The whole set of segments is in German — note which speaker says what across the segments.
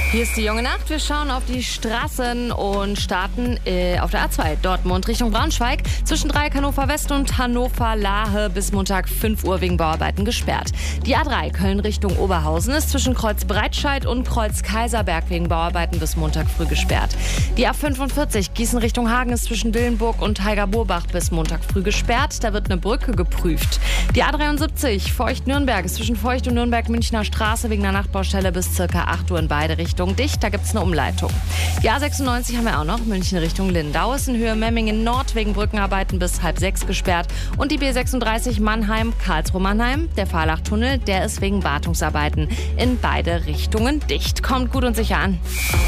Speaker 1: Hier ist die junge Nacht. Wir schauen auf die Straßen und starten auf der A2 Dortmund Richtung Braunschweig. Zwischen Dreieck Hannover West und Hannover Lahe bis Montag 5 Uhr wegen Bauarbeiten gesperrt. Die A3 Köln Richtung Oberhausen ist zwischen Kreuz Breitscheid und Kreuz Kaiserberg wegen Bauarbeiten bis Montag früh gesperrt. Die A45 Gießen Richtung Hagen ist zwischen Dillenburg und Heiger-Burbach bis Montag früh gesperrt. Da wird eine Brücke geprüft. Die A73 Feucht-Nürnberg ist zwischen Feucht und Nürnberg-Münchner Straße wegen einer Nachtbaustelle bis ca. 8 Uhr in beide Richtungen dicht. Da gibt es eine Umleitung. Die A96 haben wir auch noch. München Richtung Lindau ist in Höhe Memmingen Nord wegen Brückenarbeiten bis 5:30 gesperrt. Und die B36 Mannheim-Karlsruhe-Mannheim, der Fahrlachtunnel, der ist wegen Wartungsarbeiten in beide Richtungen dicht. Kommt gut und sicher an.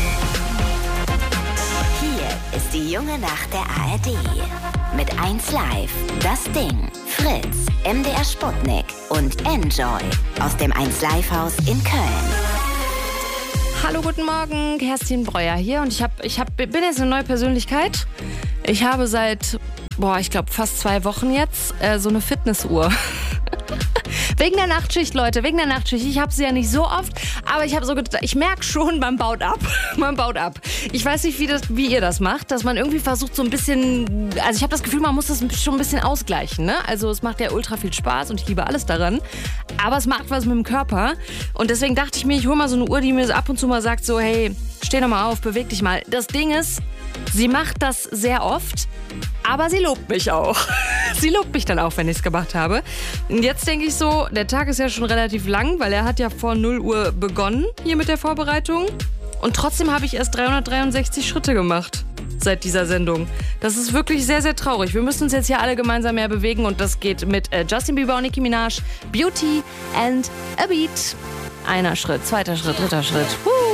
Speaker 2: Hier ist die junge Nacht der ARD. Mit 1 Live, das Ding, Fritz, MDR Sputnik und Enjoy aus dem 1 Live Haus in Köln.
Speaker 1: Hallo, guten Morgen, Kerstin Breuer hier und ich bin jetzt eine neue Persönlichkeit. Ich habe seit, ich glaube fast 2 Wochen jetzt so eine Fitnessuhr. Wegen der Nachtschicht, Leute, wegen der Nachtschicht. Ich habe sie ja nicht so oft, aber ich habe so gedacht, ich merke schon, man baut ab. Man baut ab. Ich weiß nicht, wie ihr das macht, dass man irgendwie versucht so ein bisschen, also ich habe das Gefühl, man muss das schon ein bisschen ausgleichen, ne? Also es macht ja ultra viel Spaß und ich liebe alles daran, aber es macht was mit dem Körper und deswegen dachte ich mir, ich hole mal so eine Uhr, die mir ab und zu mal sagt so, hey, steh doch mal auf, beweg dich mal. Das Ding ist, sie macht das sehr oft, aber sie lobt mich auch. Sie lobt mich dann auch, wenn ich es gemacht habe. Und jetzt denke ich so, der Tag ist ja schon relativ lang, weil er hat ja vor 0 Uhr begonnen hier mit der Vorbereitung. Und trotzdem habe ich erst 363 Schritte gemacht seit dieser Sendung. Das ist wirklich sehr, sehr traurig. Wir müssen uns jetzt hier alle gemeinsam mehr bewegen und das geht mit Justin Bieber und Nicki Minaj. Beauty and a Beat. Einer Schritt, zweiter Schritt, dritter Schritt.